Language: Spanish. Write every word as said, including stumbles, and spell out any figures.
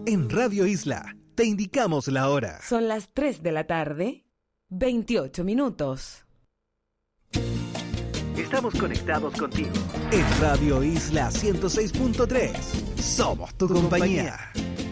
En Radio Isla te indicamos la hora. Son las tres de la tarde, veintiocho minutos. Estamos conectados contigo. En Radio Isla ciento seis punto tres. Somos tu compañía.